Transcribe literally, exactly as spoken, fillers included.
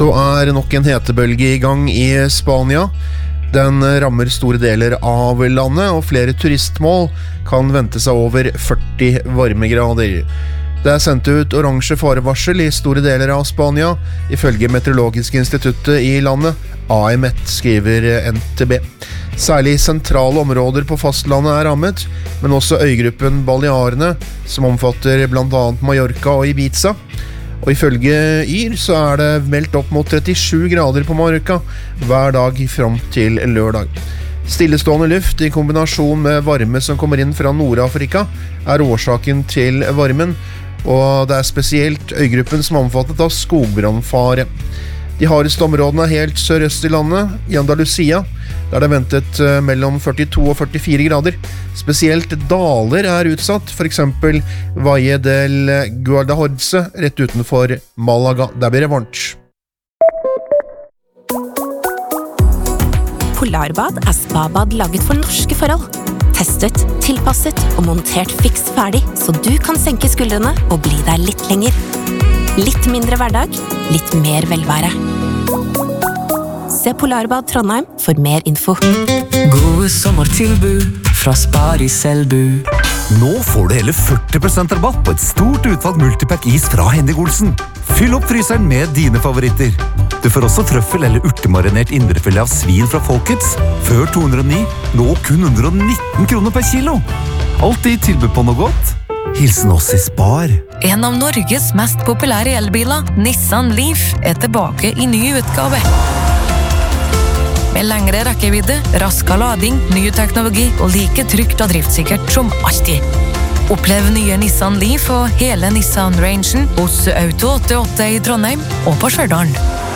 Så er nok en hetebølge i gang i Spania. Den rammer store deler av landet, og flere turistmål kan vente seg over førti varmegrader. Det er sendt ut oransje farevarsel i store deler av Spania, ifølge Meteorologiske instituttet i landet, A M E T, skriver N T B. Særlig sentrale områder på fastlandet er rammet, men også øygruppen Balearene, som omfatter blant annet Mallorca og Ibiza. Og ifølge Yr så er det meldt opp mot trettisju grader på Mallorca hver dag frem til lørdag. Stillestående luft i kombinasjon med varme som kommer inn fra Nord-Afrika er årsaken til varmen, og det er spesielt øygruppen som er omfattet av skogbrannfare. De hardeste områdene er helt sørøst i landet, i Andalusia, der det er ventet mellom førtito og førtifire grader. Spesielt daler er utsatt, for eksempel Valle del Guadalhorce, rett utenfor Malaga. Der blir det varmt. Polarbad er spabad laget for norske forhold. Testet, tilpasset og montert fiks ferdig, så du kan senke skuldrene og bli der litt lenger. Litt mindre hverdag, litt mer velvære. Se Polarbad Trondheim for mer info. Gode sommertilbud fra Spar i Selbu. Nå får du hele førti prosent rabatt på et stort utvalg multipack is fra Henning Olsen. Fyll opp fryseren med dine favoritter. Du får også trøffel eller urtemarinert indrefilet av svin fra Folkets. Før to hundre og ni, nå kun ett hundre og nitten kroner per kilo. Alltid tilbud på noe godt. Hilsen oss i Spar. En av Norges mest populære elbiler, Nissan Leaf, er tilbake i ny utgave. Med lengre rekkevidde, raskere lading, ny teknologi og like trygt og driftssikkert som alltid. Opplev nye Nissan Leaf og hele Nissan-rangen hos Auto åttiåtte i Trondheim og på Stjørdalen.